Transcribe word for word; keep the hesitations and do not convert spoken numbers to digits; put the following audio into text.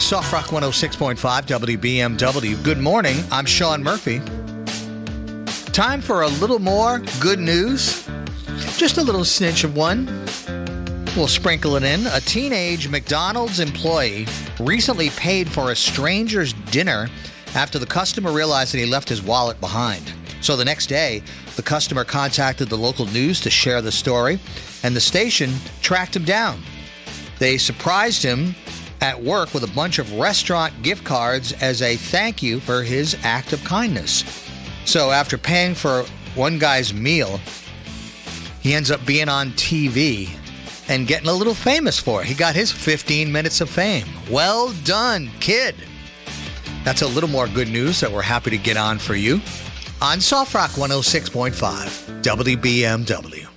Soft Rock one oh six point five W B M W. Good morning. I'm Sean Murphy. Time for a little more good news. Just a little snitch of one. We'll sprinkle it in. A teenage McDonald's employee recently paid for a stranger's dinner after the customer realized that he left his wallet behind. So the next day, the customer contacted the local news to share the story, and the station tracked him down. They surprised him at work with a bunch of restaurant gift cards as a thank you for his act of kindness. So after paying for one guy's meal, he ends up being on T V and getting a little famous for it. He got his fifteen minutes of fame. Well done, kid. That's a little more good news that we're happy to get on for you on Soft Rock one oh six point five W B M W.